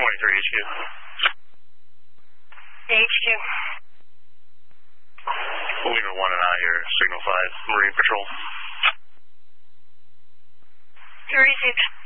HQ. HQ. Lima 1 and I here, Signal 5, Marine Patrol. 36.